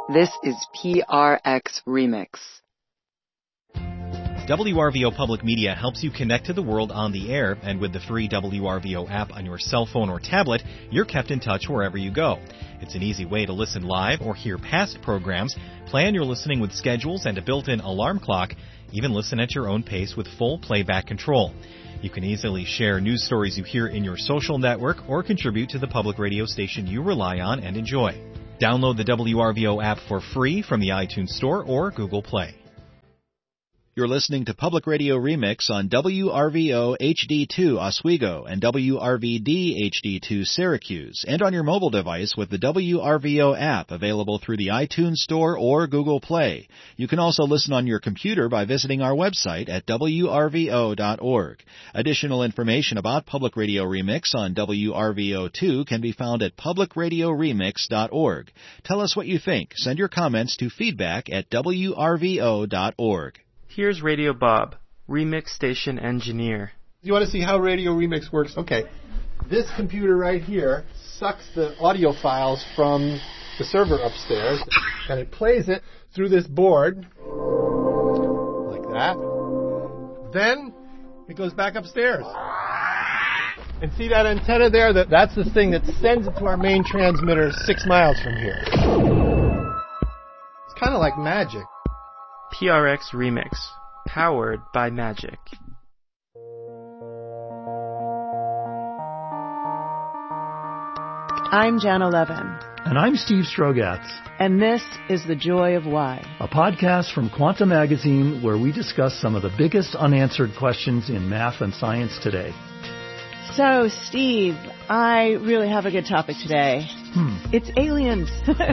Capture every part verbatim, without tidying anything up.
This is P R X Remix. W R V O Public Media helps you connect to the world on the air, and with the free W R V O app on your cell phone or tablet, you're kept in touch wherever you go. It's an easy way to listen live or hear past programs, plan your listening with schedules and a built-in alarm clock, even listen at your own pace with full playback control. You can easily share news stories you hear in your social network or contribute to the public radio station you rely on and enjoy. Download the W R V O app for free from the iTunes Store or Google Play. You're listening to Public Radio Remix on W R V O H D two Oswego and W R V D H D two Syracuse, and on your mobile device with the W R V O app available through the iTunes Store or Google Play. You can also listen on your computer by visiting our website at W R V O dot org. Additional information about Public Radio Remix on W R V O two can be found at public radio remix dot org. Tell us what you think. Send your comments to feedback at W R V O dot org. Here's Radio Bob, Remix Station Engineer. You want to see how Radio Remix works? Okay. This computer right here sucks the audio files from the server upstairs, and it plays it through this board, like that. Then it goes back upstairs. And see that antenna there? That, that's the thing that sends it to our main transmitter six miles from here. It's kind of like magic. P R X Remix, powered by Magic. I'm Jana Levin. And I'm Steve Strogatz. And this is The Joy of Why, a podcast from Quanta Magazine where we discuss some of the biggest unanswered questions in math and science today. So, Steve, I really have a good topic today. Hmm. It's aliens.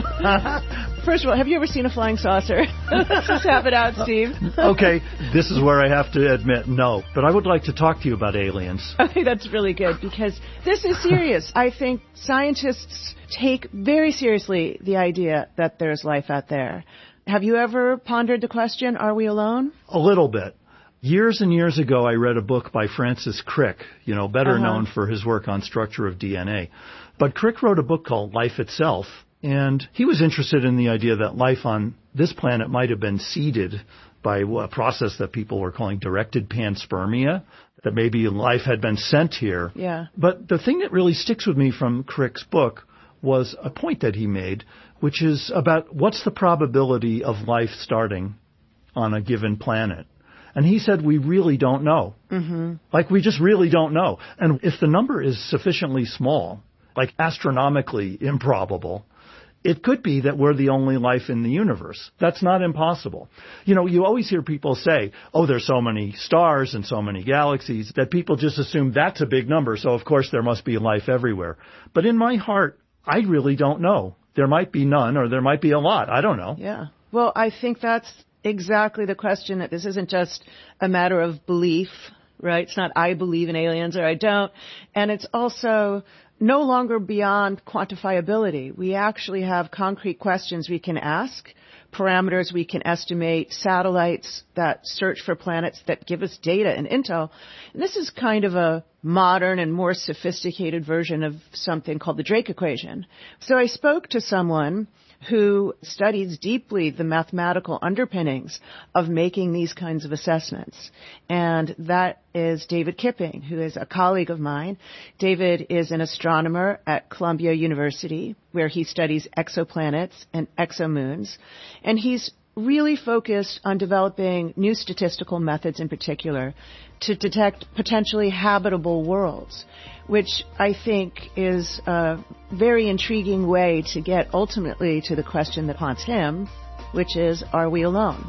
First of all, have you ever seen a flying saucer? Let's just have it out, Steve. Okay, this is where I have to admit no, but I would like to talk to you about aliens. Okay, that's really good because this is serious. I think scientists take very seriously the idea that there's life out there. Have you ever pondered the question, are we alone? A little bit. Years and years ago, I read a book by Francis Crick, you know, better uh-huh. known for his work on structure of D N A. But Crick wrote a book called Life Itself, and he was interested in the idea that life on this planet might have been seeded by a process that people were calling directed panspermia, that maybe life had been sent here. Yeah. But the thing that really sticks with me from Crick's book was a point that he made, which is about what's the probability of life starting on a given planet. And he said, we really don't know. Mm-hmm. Like, we just really don't know. And if the number is sufficiently small, like astronomically improbable, it could be that we're the only life in the universe. That's not impossible. You know, you always hear people say, oh, there's so many stars and so many galaxies that people just assume that's a big number, so of course there must be life everywhere. But in my heart, I really don't know. There might be none or there might be a lot. I don't know. Yeah. Well, I think that's exactly the question, that this isn't just a matter of belief, right? It's not I believe in aliens or I don't. And it's also no longer beyond quantifiability. We actually have concrete questions we can ask, parameters we can estimate, satellites that search for planets that give us data and intel. And this is kind of a modern and more sophisticated version of something called the Drake equation. So I spoke to someone who studies deeply the mathematical underpinnings of making these kinds of assessments. And that is David Kipping, who is a colleague of mine. David is an astronomer at Columbia University, where he studies exoplanets and exomoons. And he's really focused on developing new statistical methods in particular to detect potentially habitable worlds, which I think is a very intriguing way to get ultimately to the question that haunts him, which is, are we alone?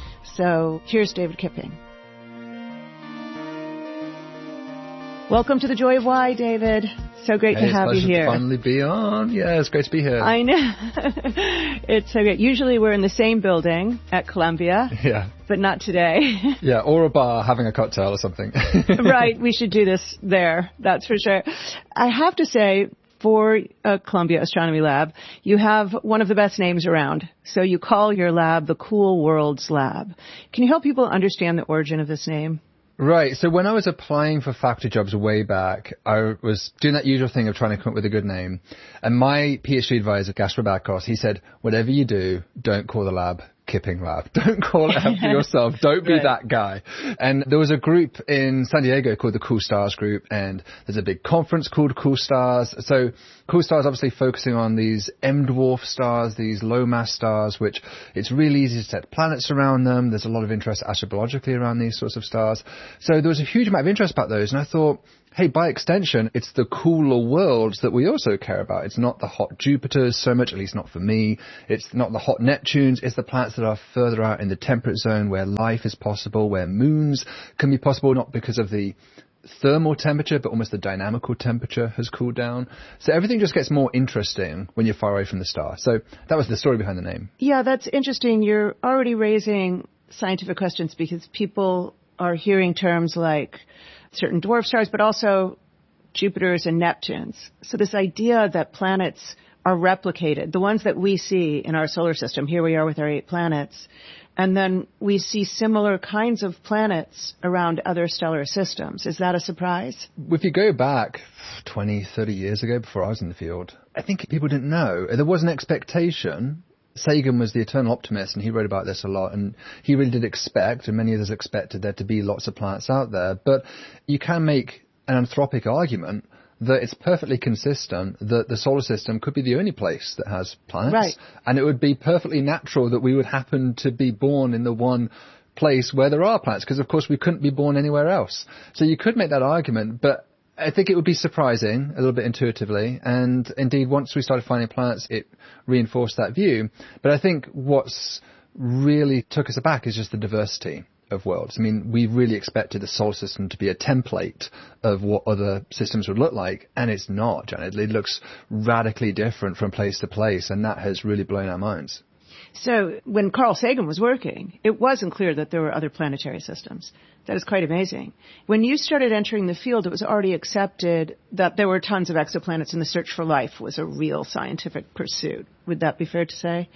So here's David Kipping. Welcome to The Joy of Why, David. So great hey, to have you here. It's a pleasure to finally be on. Yeah, it's great to be here. I know. It's so great. Usually we're in the same building at Columbia. Yeah. But not today. Yeah, or a bar having a cocktail or something. Right. We should do this there. That's for sure. I have to say, for a Columbia Astronomy Lab, you have one of the best names around. So you call your lab the Cool Worlds Lab. Can you help people understand the origin of this name? Right. So when I was applying for faculty jobs way back, I was doing that usual thing of trying to come up with a good name. And my PhD advisor, Gaspar Bakos, he said, whatever you do, don't call the lab Kipping Lab. Don't call it after yourself. Don't be right. that guy. And there was a group in San Diego called the Cool Stars Group, and there's a big conference called Cool Stars. So Cool Stars obviously focusing on these M-dwarf stars, these low-mass stars, which it's really easy to set planets around them. There's a lot of interest astrobiologically around these sorts of stars. So there was a huge amount of interest about those, and I thought, hey, by extension, it's the cooler worlds that we also care about. It's not the hot Jupiters so much, at least not for me. It's not the hot Neptunes. It's the planets that are further out in the temperate zone where life is possible, where moons can be possible, not because of the thermal temperature, but almost the dynamical temperature has cooled down. So everything just gets more interesting when you're far away from the star. So that was the story behind the name. Yeah, that's interesting. You're already raising scientific questions because people are hearing terms like certain dwarf stars, but also Jupiters and Neptunes. So this idea that planets are replicated, the ones that we see in our solar system, here we are with our eight planets, and then we see similar kinds of planets around other stellar systems. Is that a surprise? If you go back twenty, thirty years ago, before I was in the field, I think people didn't know. There was an expectation. Sagan was the eternal optimist, and he wrote about this a lot, and he really did expect, and many others expected, there to be lots of planets out there. But you can make an anthropic argument that it's perfectly consistent that the solar system could be the only place that has planets. Right. And it would be perfectly natural that we would happen to be born in the one place where there are planets, because, of course, we couldn't be born anywhere else. So you could make that argument, but I think it would be surprising a little bit intuitively, and indeed once we started finding planets it reinforced that view. But I think what's really took us aback is just the diversity of worlds. I mean, we really expected the solar system to be a template of what other systems would look like, and it's not, Janet. It looks radically different from place to place, and that has really blown our minds. So when Carl Sagan was working, it wasn't clear that there were other planetary systems. That is quite amazing. When you started entering the field, it was already accepted that there were tons of exoplanets, and the search for life was a real scientific pursuit. Would that be fair to say?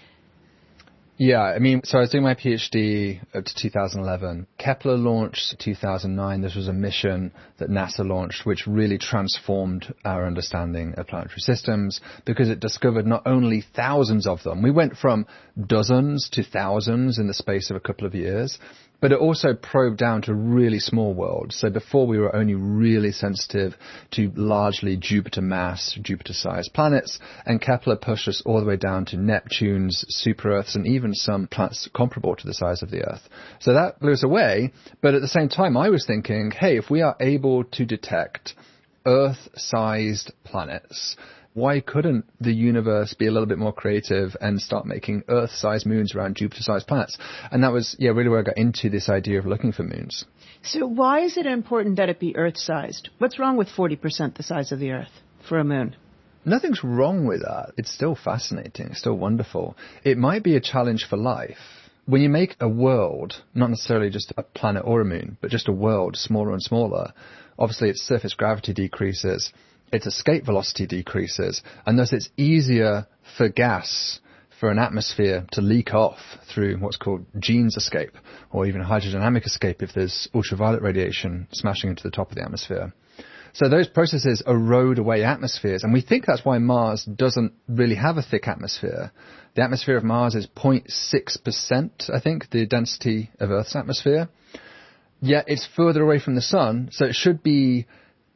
Yeah, I mean, so I was doing my PhD up to two thousand eleven. Kepler launched two thousand nine. This was a mission that NASA launched, which really transformed our understanding of planetary systems because it discovered not only thousands of them. We went from dozens to thousands in the space of a couple of years, but it also probed down to really small worlds. So before we were only really sensitive to largely Jupiter mass, Jupiter-sized planets, and Kepler pushed us all the way down to Neptunes, super-Earths, and even some planets comparable to the size of the Earth. So that blew us away, but at the same time I was thinking, hey, if we are able to detect Earth-sized planets, why couldn't the universe be a little bit more creative and start making Earth-sized moons around Jupiter-sized planets? And that was, yeah, really where I got into this idea of looking for moons. So why is it important that it be Earth-sized? What's wrong with forty percent the size of the Earth for a moon? Nothing's wrong with that. It's still fascinating. It's still wonderful. It might be a challenge for life. When you make a world, not necessarily just a planet or a moon, but just a world smaller and smaller, obviously its surface gravity decreases, its escape velocity decreases, and thus it's easier for gas, for an atmosphere to leak off through what's called Jeans escape, or even hydrodynamic escape if there's ultraviolet radiation smashing into the top of the atmosphere. So those processes erode away atmospheres, and we think that's why Mars doesn't really have a thick atmosphere. The atmosphere of Mars is zero point six percent, I think, the density of Earth's atmosphere. Yet it's further away from the sun, so it should be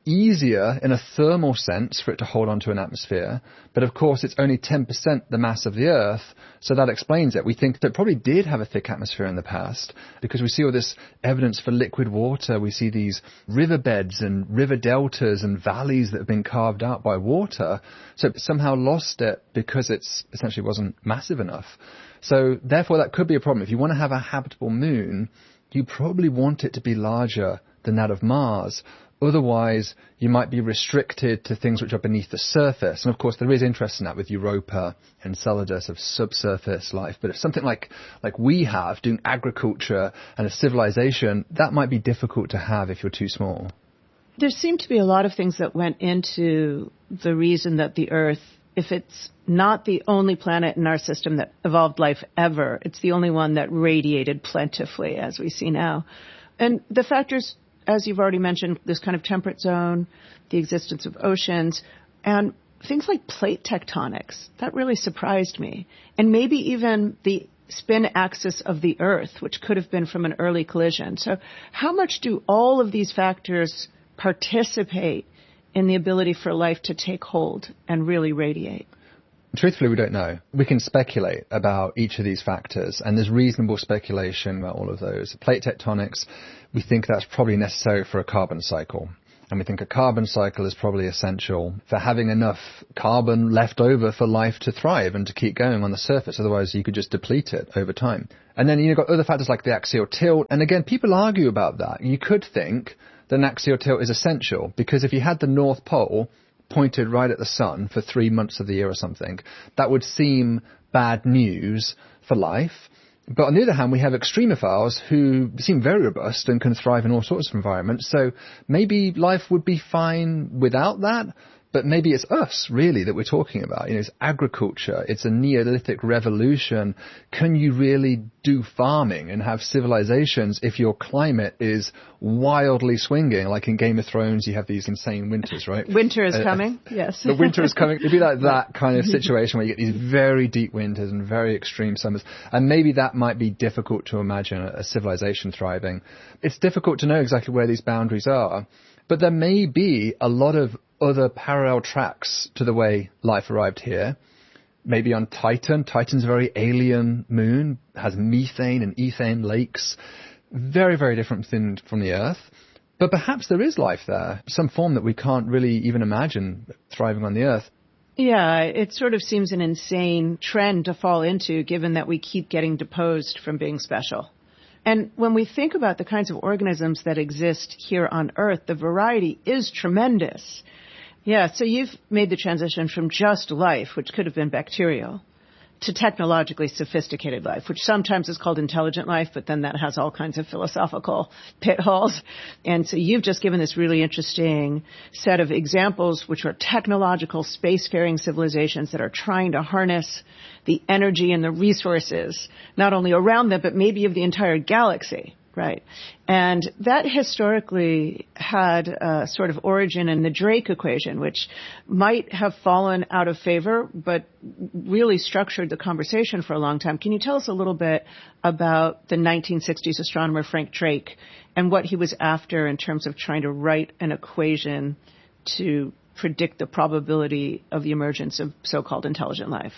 easier in a thermal sense for it to hold onto an atmosphere, but of course it's only ten percent the mass of the Earth, so that explains it. We think that it probably did have a thick atmosphere in the past, because we see all this evidence for liquid water. We see these riverbeds and river deltas and valleys that have been carved out by water, so it somehow lost it because it essentially wasn't massive enough. So therefore that could be a problem. If you want to have a habitable moon, you probably want it to be larger than that of Mars. Otherwise, you might be restricted to things which are beneath the surface. And of course, there is interest in that with Europa and Enceladus of subsurface life. But if something like, like we have, doing agriculture and a civilization, that might be difficult to have if you're too small. There seem to be a lot of things that went into the reason that the Earth, if it's not the only planet in our system that evolved life ever, it's the only one that radiated plentifully, as we see now. And the factors as you've already mentioned, this kind of temperate zone, the existence of oceans, and things like plate tectonics. That really surprised me. And maybe even the spin axis of the Earth, which could have been from an early collision. So how much do all of these factors participate in the ability for life to take hold and really radiate? Truthfully, we don't know. We can speculate about each of these factors, and there's reasonable speculation about all of those. Plate tectonics, we think that's probably necessary for a carbon cycle. And we think a carbon cycle is probably essential for having enough carbon left over for life to thrive and to keep going on the surface. Otherwise, you could just deplete it over time. And then you've got other factors like the axial tilt. And again, people argue about that. You could think that an axial tilt is essential because if you had the North Pole pointed right at the sun for three months of the year or something, that would seem bad news for life. But on the other hand, we have extremophiles who seem very robust and can thrive in all sorts of environments. So maybe life would be fine without that. But maybe it's us, really, that we're talking about. You know, it's agriculture. It's a Neolithic revolution. Can you really do farming and have civilizations if your climate is wildly swinging? Like in Game of Thrones, you have these insane winters, right? Winter is uh, coming, yes. The winter is coming. It'd be like that kind of situation where you get these very deep winters and very extreme summers. And maybe that might be difficult to imagine a civilization thriving. It's difficult to know exactly where these boundaries are. But there may be a lot of other parallel tracks to the way life arrived here. Maybe on Titan. Titan's a very alien moon, has methane and ethane lakes. Very, very different than from the Earth. But perhaps there is life there, some form that we can't really even imagine thriving on the Earth. Yeah, it sort of seems an insane trend to fall into, given that we keep getting deposed from being special. And when we think about the kinds of organisms that exist here on Earth, the variety is tremendous. Yeah, so you've made the transition from just life, which could have been bacterial, to technologically sophisticated life, which sometimes is called intelligent life, but then that has all kinds of philosophical pitfalls. And so you've just given this really interesting set of examples, which are technological spacefaring civilizations that are trying to harness the energy and the resources, not only around them, but maybe of the entire galaxy. Right. And that historically had a sort of origin in the Drake equation, which might have fallen out of favor, but really structured the conversation for a long time. Can you tell us a little bit about the nineteen sixties astronomer Frank Drake and what he was after in terms of trying to write an equation to predict the probability of the emergence of so-called intelligent life?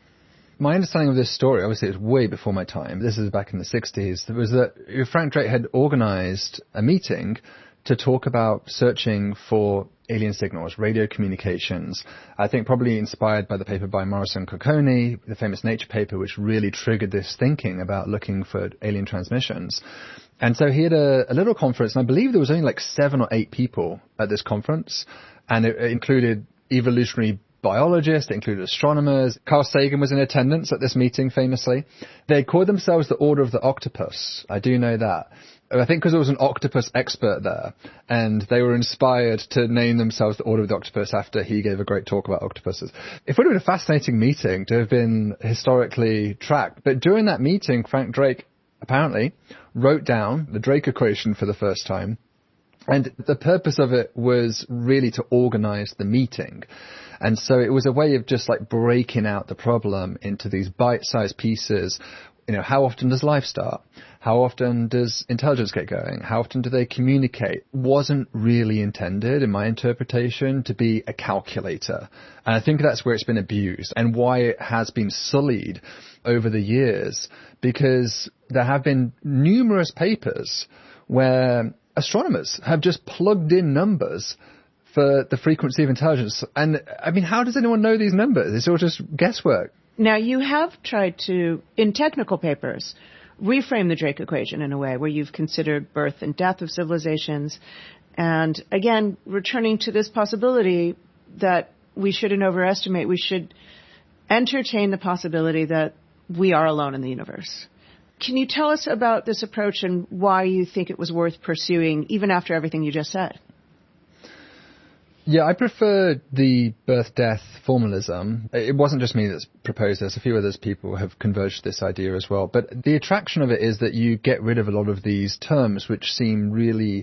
My understanding of this story, obviously it was way before my time, this is back in the sixties, was that Frank Drake had organized a meeting to talk about searching for alien signals, radio communications. I think probably inspired by the paper by Morrison Cocconi, the famous Nature paper, which really triggered this thinking about looking for alien transmissions. And so he had a, a little conference, and I believe there was only like seven or eight people at this conference, and it, it included evolutionary biologists, it included astronomers. Carl Sagan was in attendance at this meeting, famously. They called themselves the Order of the Octopus. I do know that. I think because there was an octopus expert there, and they were inspired to name themselves the Order of the Octopus after he gave a great talk about octopuses. It would have been a fascinating meeting to have been historically tracked. But during that meeting, Frank Drake apparently wrote down the Drake equation for the first time. And the purpose of it was really to organize the meeting. And so it was a way of just like breaking out the problem into these bite-sized pieces. You know, how often does life start? How often does intelligence get going? How often do they communicate? Wasn't really intended, in my interpretation, to be a calculator. And I think that's where it's been abused and why it has been sullied over the years, because there have been numerous papers where astronomers have just plugged in numbers for the frequency of intelligence. And, I mean, how does anyone know these numbers? It's all just guesswork. Now, you have tried to, in technical papers, reframe the Drake equation in a way where you've considered birth and death of civilizations. And, again, returning to this possibility that we shouldn't overestimate, we should entertain the possibility that we are alone in the universe. Can you tell us about this approach and why you think it was worth pursuing, even after everything you just said? Yeah, I prefer the birth-death formalism. It wasn't just me that's proposed this. A few others people have converged to this idea as well. But the attraction of it is that you get rid of a lot of these terms which seem really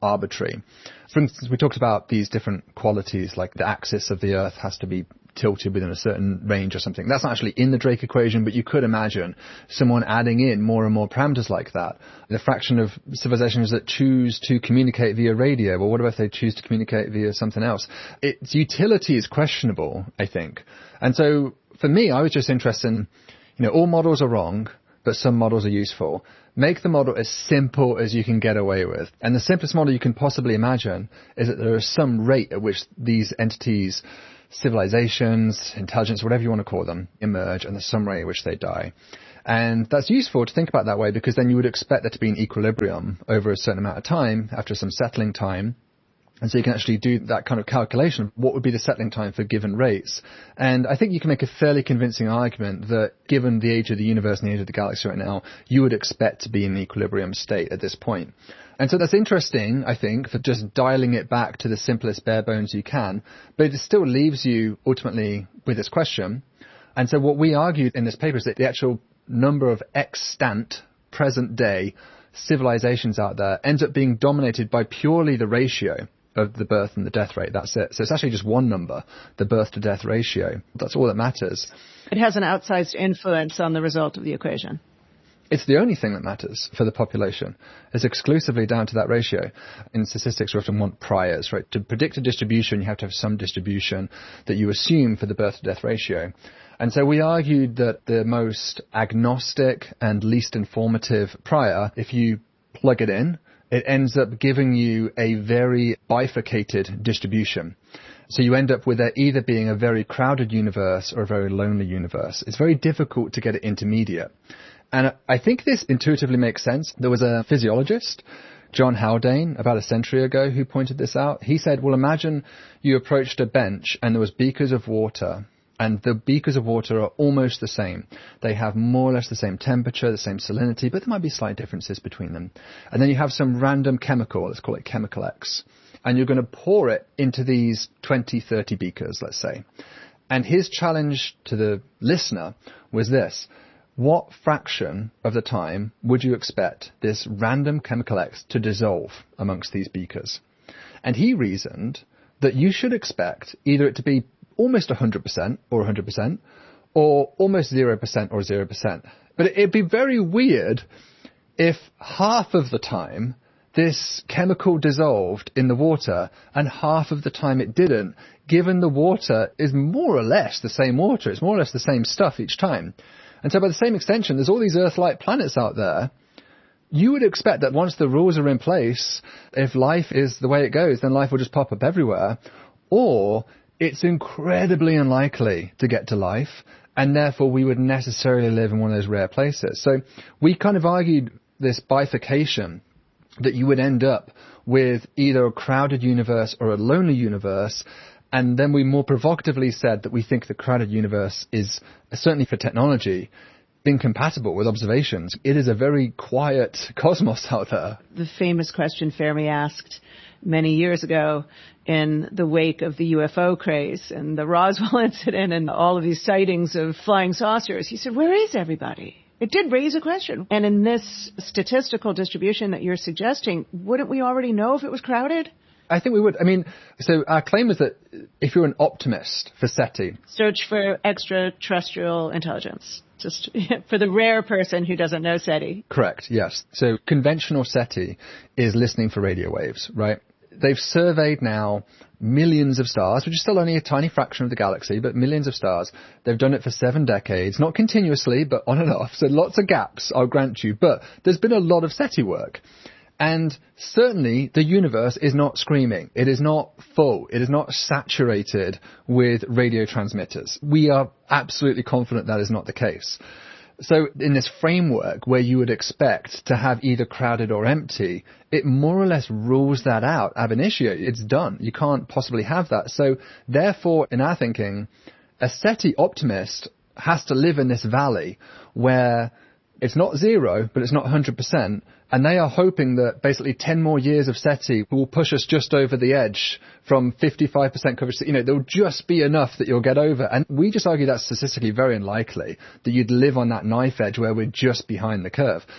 arbitrary. For instance, we talked about these different qualities, like the axis of the Earth has to be tilted within a certain range or something. That's not actually in the Drake equation, but you could imagine someone adding in more and more parameters like that. The fraction of civilizations that choose to communicate via radio, well, what about if they choose to communicate via something else? Its utility is questionable, I think. And so for me, I was just interested in, you know, all models are wrong, but some models are useful. Make the model as simple as you can get away with. And the simplest model you can possibly imagine is that there is some rate at which these entities, civilizations, intelligence, whatever you want to call them, emerge, and there's some rate at which they die. And that's useful to think about that way, because then you would expect there to be an equilibrium over a certain amount of time, after some settling time. And so you can actually do that kind of calculation of what would be the settling time for given rates. And I think you can make a fairly convincing argument that given the age of the universe and the age of the galaxy right now, you would expect to be in an equilibrium state at this point. And so that's interesting, I think, for just dialing it back to the simplest bare bones you can. But it still leaves you ultimately with this question. And so what we argued in this paper is that the actual number of extant present day civilizations out there ends up being dominated by purely the ratio of the birth and the death rate. That's it. So it's actually just one number, the birth to death ratio. That's all that matters. It has an outsized influence on the result of the equation. It's the only thing that matters for the population. It's exclusively down to that ratio. In statistics, we often want priors, right? To predict a distribution, you have to have some distribution that you assume for the birth to death ratio. And so we argued that the most agnostic and least informative prior, if you plug it in, it ends up giving you a very bifurcated distribution. So you end up with there either being a very crowded universe or a very lonely universe. It's very difficult to get it intermediate. And I think this intuitively makes sense. There was a physiologist, John Haldane, about a century ago, who pointed this out. He said, well, imagine you approached a bench and there was beakers of water, and the beakers of water are almost the same. They have more or less the same temperature, the same salinity, but there might be slight differences between them. And then you have some random chemical, let's call it chemical X, and you're going to pour it into these twenty, thirty beakers, let's say. And his challenge to the listener was this: what fraction of the time would you expect this random chemical X to dissolve amongst these beakers? And he reasoned that you should expect either it to be almost one hundred percent or one hundred percent, or almost zero percent or zero percent. But it'd be very weird if half of the time this chemical dissolved in the water and half of the time it didn't, given the water is more or less the same water. It's more or less the same stuff each time. And so by the same extension, there's all these Earth-like planets out there. You would expect that once the rules are in place, if life is the way it goes, then life will just pop up everywhere. Or it's incredibly unlikely to get to life, and therefore we would necessarily live in one of those rare places. So we kind of argued this bifurcation, that you would end up with either a crowded universe or a lonely universe. And then we more provocatively said that we think the crowded universe is, certainly for technology, incompatible with observations. It is a very quiet cosmos out there. The famous question Fermi asked many years ago in the wake of the U F O craze and the Roswell incident and all of these sightings of flying saucers, he said, where is everybody? It did raise a question. And in this statistical distribution that you're suggesting, wouldn't we already know if it was crowded? I think we would. I mean, so our claim is that if you're an optimist for SETI... Search for extraterrestrial intelligence. Just for the rare person who doesn't know SETI. Correct, yes. So conventional SETI is listening for radio waves, right? They've surveyed now millions of stars, which is still only a tiny fraction of the galaxy, but millions of stars. They've done it for seven decades, not continuously, but on and off. So lots of gaps, I'll grant you. But there's been a lot of SETI work. And certainly the universe is not screaming. It is not full. It is not saturated with radio transmitters. We are absolutely confident that is not the case. So in this framework where you would expect to have either crowded or empty, it more or less rules that out ab initio. It's done. You can't possibly have that. So therefore, in our thinking, a SETI optimist has to live in this valley where it's not zero, but it's not one hundred percent. And they are hoping that basically ten more years of SETI will push us just over the edge from fifty-five percent coverage. You know, there'll just be enough that you'll get over. And we just argue that's statistically very unlikely, that you'd live on that knife edge where we're just behind the curve.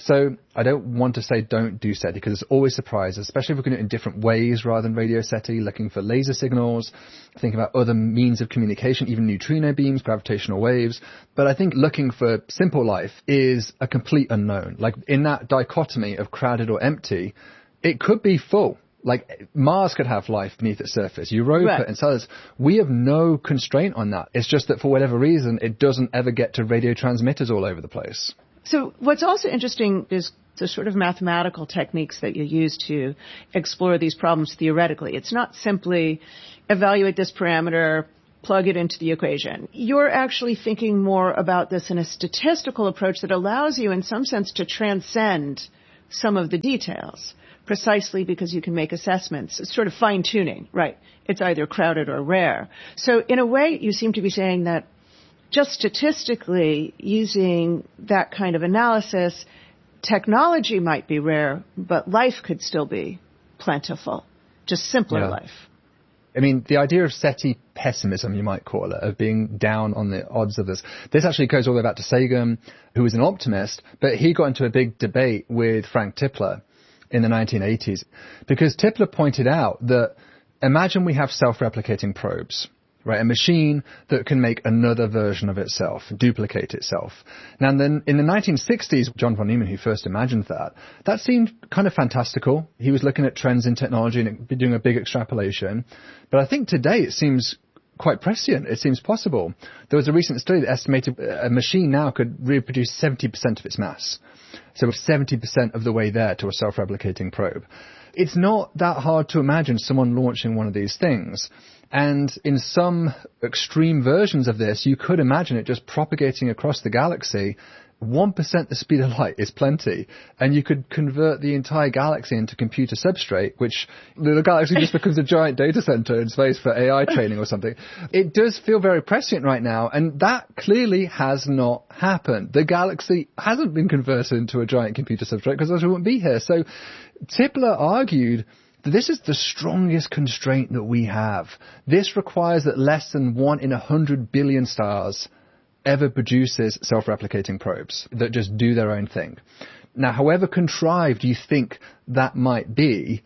So I don't want to say don't do SETI because there's always surprises, especially if we're going to do it in different ways rather than radio SETI, looking for laser signals, thinking about other means of communication, even neutrino beams, gravitational waves. But I think looking for simple life is a complete unknown. Like in that dichotomy of crowded or empty, it could be full. Like Mars could have life beneath its surface, Europa right. and Ceres. We have no constraint on that. It's just that for whatever reason, it doesn't ever get to radio transmitters all over the place. So what's also interesting is the sort of mathematical techniques that you use to explore these problems theoretically. It's not simply evaluate this parameter, plug it into the equation. You're actually thinking more about this in a statistical approach that allows you in some sense to transcend some of the details. Precisely because you can make assessments. It's sort of fine-tuning, right? It's either crowded or rare. So in a way, you seem to be saying that just statistically, using that kind of analysis, technology might be rare, but life could still be plentiful. Just simpler yeah. life. I mean, the idea of SETI pessimism, you might call it, of being down on the odds of this. This actually goes all the way back to Sagan, who was an optimist, but he got into a big debate with Frank Tipler in the nineteen eighties, because Tipler pointed out that imagine we have self-replicating probes, right? A machine that can make another version of itself, duplicate itself. Now, then in the nineteen sixties, John von Neumann, who first imagined that, that seemed kind of fantastical. He was looking at trends in technology and doing a big extrapolation. But I think today it seems quite prescient. It seems possible. There was a recent study that estimated a machine now could reproduce seventy percent of its mass. So seventy percent of the way there to a self-replicating probe. It's not that hard to imagine someone launching one of these things. And in some extreme versions of this, you could imagine it just propagating across the galaxy. one percent the speed of light is plenty. And you could convert the entire galaxy into computer substrate, which the galaxy just becomes a giant data center in space for A I training or something. It does feel very prescient right now, and that clearly has not happened. The galaxy hasn't been converted into a giant computer substrate because else we wouldn't be here. So Tipler argued that this is the strongest constraint that we have. This requires that less than one in a hundred billion stars ever produces self-replicating probes that just do their own thing. Now, however contrived you think that might be,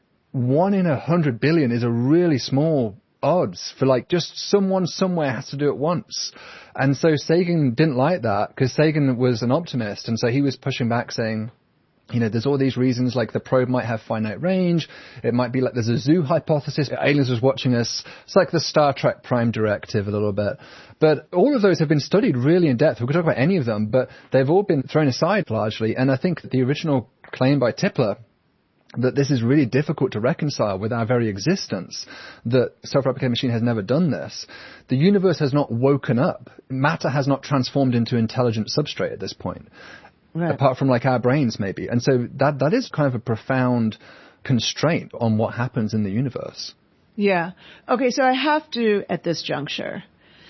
one in a hundred billion is a really small odds for like just someone somewhere has to do it once. And so Sagan didn't like that because Sagan was an optimist. And so he was pushing back saying, you know, there's all these reasons, like the probe might have finite range. It might be like there's a zoo hypothesis. Aliens was watching us. It's like the Star Trek Prime Directive a little bit. But all of those have been studied really in depth. We could talk about any of them, but they've all been thrown aside largely. And I think the original claim by Tipler that this is really difficult to reconcile with our very existence, that self-replicating machine has never done this. The universe has not woken up. Matter has not transformed into intelligent substrate at this point. Right. Apart from like our brains maybe. And so that that is kind of a profound constraint on what happens in the universe. Yeah. Okay, so I have to, at this juncture,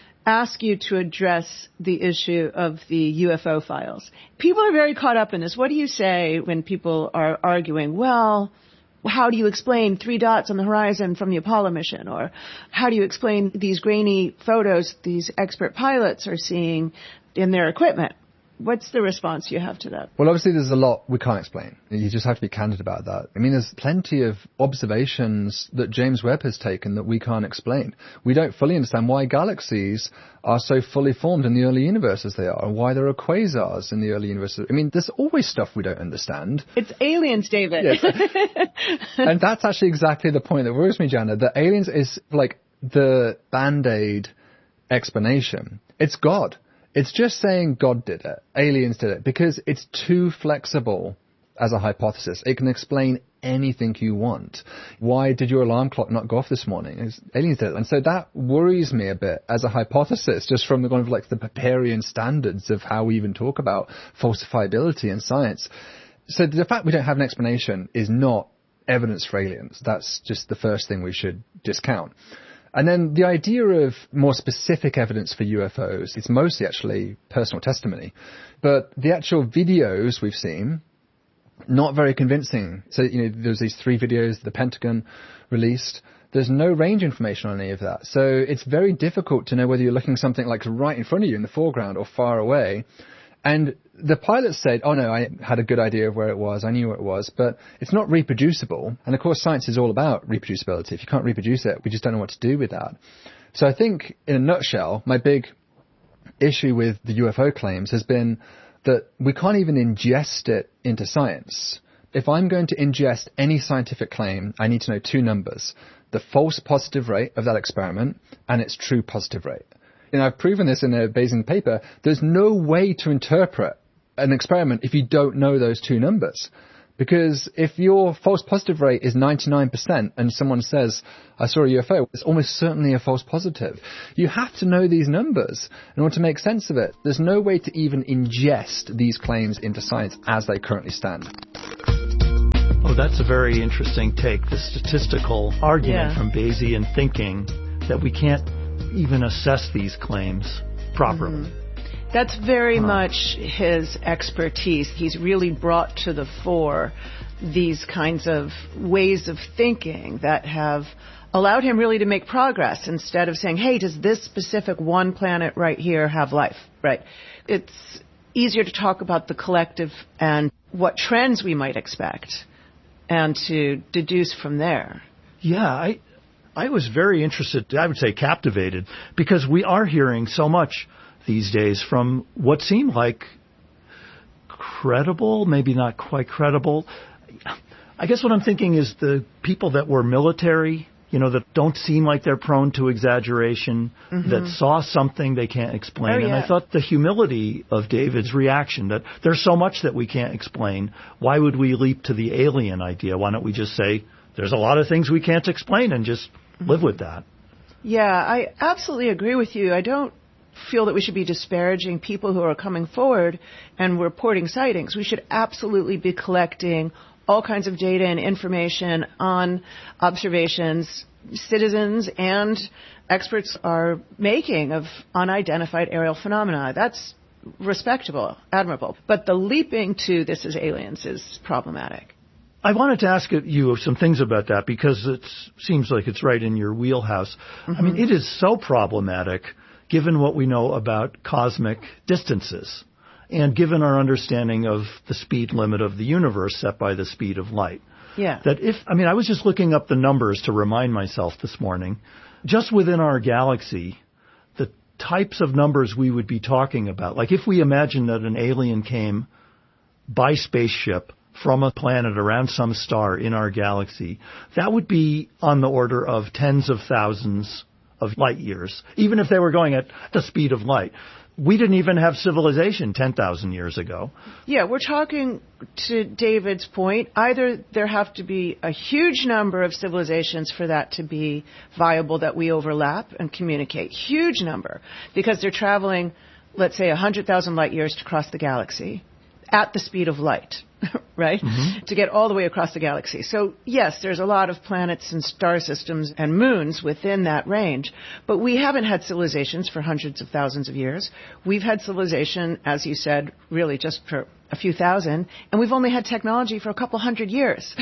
ask you to address the issue of the U F O files. People are very caught up in this. What do you say when people are arguing, well, how do you explain three dots on the horizon from the Apollo mission? Or how do you explain these grainy photos these expert pilots are seeing in their equipment? What's the response you have to that? Well, obviously there's a lot we can't explain. You just have to be candid about that. I mean, there's plenty of observations that James Webb has taken that we can't explain. We don't fully understand why galaxies are so fully formed in the early universe as they are, and why there are quasars in the early universe. I mean, there's always stuff we don't understand. It's aliens, David. Yes. And that's actually exactly the point that worries me, Jana, that aliens is like the Band-Aid explanation. It's God. It's just saying God did it, aliens did it, because it's too flexible as a hypothesis. It can explain anything you want. Why did your alarm clock not go off this morning? It's, aliens did it. And so that worries me a bit as a hypothesis, just from the kind of like the Popperian standards of how we even talk about falsifiability in science. So the fact we don't have an explanation is not evidence for aliens. That's just the first thing we should discount. And then the idea of more specific evidence for U F Os, it's mostly actually personal testimony. But the actual videos we've seen, not very convincing. So, you know, there's these three videos the Pentagon released. There's no range information on any of that. So it's very difficult to know whether you're looking something like right in front of you in the foreground or far away. And the pilot said, oh no, I had a good idea of where it was, I knew where it was, but it's not reproducible. And of course, science is all about reproducibility. If you can't reproduce it, we just don't know what to do with that. So I think, in a nutshell, my big issue with the U F O claims has been that we can't even ingest it into science. If I'm going to ingest any scientific claim, I need to know two numbers: the false positive rate of that experiment and its true positive rate. And I've proven this in a Bayesian paper. There's no way to interpret an experiment if you don't know those two numbers. Because if your false positive rate is ninety-nine percent and someone says, I saw a U F O, it's almost certainly a false positive. You have to know these numbers in order to make sense of it. There's no way to even ingest these claims into science as they currently stand. Oh, that's a very interesting take, the statistical argument Yeah. from Bayesian thinking that we can't even assess these claims properly. Mm-hmm. That's very Huh. much his expertise. He's really brought to the fore these kinds of ways of thinking that have allowed him really to make progress instead of saying, hey, does this specific one planet right here have life? Right. It's easier to talk about the collective and what trends we might expect and to deduce from there. Yeah, I I was very interested, I would say captivated, because we are hearing so much these days from what seem like credible, maybe not quite credible. I guess what I'm thinking is the people that were military, you know, that don't seem like they're prone to exaggeration, Mm-hmm. that saw something they can't explain. Oh, And yeah. I thought the humility of David's reaction, that there's so much that we can't explain. Why would we leap to the alien idea? Why don't we just say, there's a lot of things we can't explain and just live with that? Yeah, I absolutely agree with you. I don't feel that we should be disparaging people who are coming forward and reporting sightings. We should absolutely be collecting all kinds of data and information on observations citizens and experts are making of unidentified aerial phenomena. That's respectable, admirable. But the leaping to this is aliens is problematic. I wanted to ask you some things about that because it seems like it's right in your wheelhouse. Mm-hmm. I mean, it is so problematic given what we know about cosmic distances and given our understanding of the speed limit of the universe set by the speed of light. Yeah. That if, I mean, I was just looking up the numbers to remind myself this morning. Just within our galaxy, the types of numbers we would be talking about, like if we imagine that an alien came by spaceship from a planet around some star in our galaxy, that would be on the order of tens of thousands of light years, even if they were going at the speed of light. We didn't even have civilization ten thousand years ago. Yeah, we're talking, to David's point, either there have to be a huge number of civilizations for that to be viable, that we overlap and communicate. Huge number. Because they're traveling, let's say, one hundred thousand light years to cross the galaxy at the speed of light, right? Mm-hmm. To get all the way across the galaxy. So, yes, there's a lot of planets and star systems and moons within that range, but we haven't had civilizations for hundreds of thousands of years. We've had civilization, as you said, really just for a few thousand, and we've only had technology for a couple hundred years,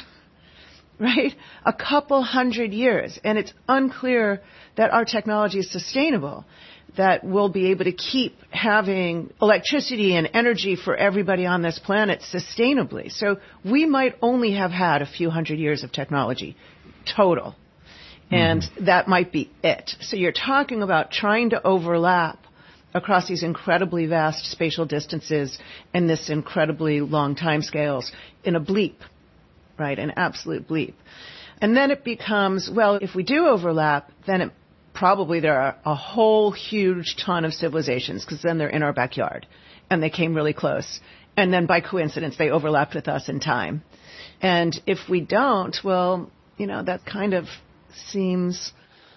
right? A couple hundred years, and it's unclear that our technology is sustainable, that we'll be able to keep having electricity and energy for everybody on this planet sustainably. So we might only have had a few hundred years of technology total. And mm-hmm. that might be it. So you're talking about trying to overlap across these incredibly vast spatial distances and this incredibly long time scales in a bleep, right? An absolute bleep. And then it becomes, well, if we do overlap, then it probably there are a whole huge ton of civilizations because then they're in our backyard and they came really close. And then by coincidence, they overlapped with us in time. And if we don't, well, you know, that kind of seems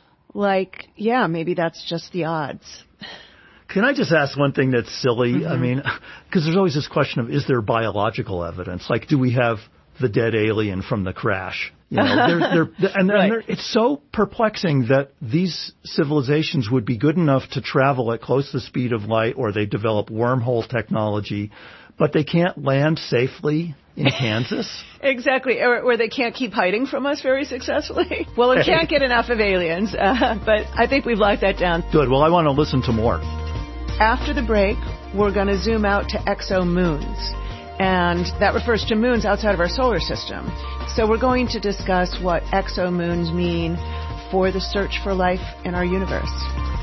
like, yeah, maybe that's just the odds. Can I just ask one thing that's silly? Mm-hmm. I mean, because there's always this question of, is there biological evidence? Like, do we have the dead alien from the crash? You know, they're, they're, and, right. and they're, it's so perplexing that these civilizations would be good enough to travel at close to the speed of light, or they develop wormhole technology, but they can't land safely in Kansas. Exactly, or, or they can't keep hiding from us very successfully. Well, we can't get enough of aliens, uh, but I think we've locked that down. Good. Well, I want to listen to more. After the break, we're going to zoom out to exomoons. And that refers to moons outside of our solar system. So we're going to discuss what exomoons mean for the search for life in our universe.